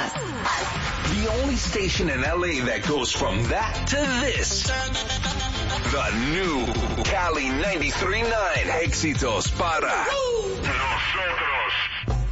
The only station in LA that goes from that to this. The new Cali 93.9. Éxitos para nosotros.